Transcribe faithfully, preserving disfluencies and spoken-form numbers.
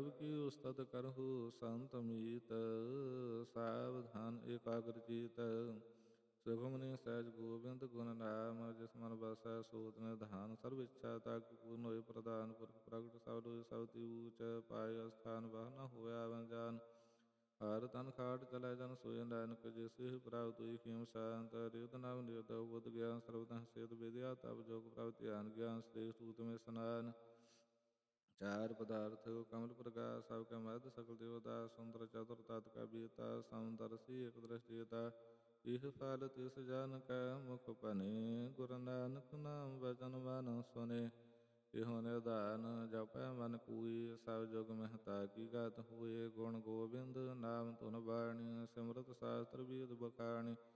ਪ੍ਰਭ ਕੀ ਉਸਤਤ ਕਰਹੁ ਸੰਤ ਮੀਤ, ਸਾਵਧਾਨ ਏਕਾਗਰ ਚੀਤ। ਸੁਖਮਨੀ ਸਹਿਜ ਗੋਬਿੰਦ ਗੁਣ ਨਾਮ, ਜਿਸ ਮਨ ਬਸੈ ਸੋਤ ਨਿਧਾਨ। ਸਰਬ ਇੱਛਾ ਤਗ ਪੂਰਨ ਹੋਏ ਪ੍ਰਧਾਨ, ਪੁਰਖ ਪ੍ਰਗਟ ਸਭ ਲੋਇ ਸਭ ਤੀ ਊਚ। ਪਾਏ ਅਸਥਾਨ ਬਹੁ ਨ ਹੋਇਆ ਆਵਨ ਜਾਨ, ਹਰ ਤਨ ਖਾਟ ਚਲੈ ਜਨ ਸੋਇ ਨਾਨਕ। ਜਿਸ ਪ੍ਰਾਪਤ ਹੋਈ ਖੇਮ ਸ਼ਾਂਤ, ਰਿਦ ਨਵ ਨਿਰਦ ਬੁੱਧ ਗਿਆਨ। ਸਰਬਤੰ ਸਿਧ ਵਿਦਿਆ ਤਬ ਜੋਗ ਪ੍ਰਭ ਧਿਆਨ, ਗਿਆਨ ਸ੍ਰੇਸ਼ਟ ਊਤ ਮੇਂ ਸਨਾਨ। ਚਾਰ ਪਦਾਰਥ ਕਮਲ ਪ੍ਰਕਾਸ਼, ਸਭ ਕੈ ਮਧ ਸਕਲ ਦੇਵਤਾ। ਸੁੰਦਰ ਚਤੁਰ ਤਤ ਕਾ ਬੀਤਾ, ਸਮਦਰਸੀ ਏਕ ਦ੍ਰਿਸ਼ਟੀਤਾ। ਇਹ ਫਲ ਤਿਸ ਜਨ ਕੈ ਮੁਖ ਭਨੇ, ਗੁਰ ਨਾਨਕ ਨਾਮ ਵਚਨ ਮਨ ਸੁਨੇ। ਇਹੁ ਨਿਧਾਨ ਜਪੈ ਮਨ ਕੋਈ, ਸਭ ਜੁਗ ਮਹਿ ਤਾ ਕੀ ਗਤ ਹੋਏ। ਗੁਣ ਗੋਬਿੰਦ ਨਾਮ ਧੁਨ ਬਾਣੀ, ਸਿਮਰਤ ਸਾਸਤ੍ਰ ਵੇਦ ਬਖਾਣੀ।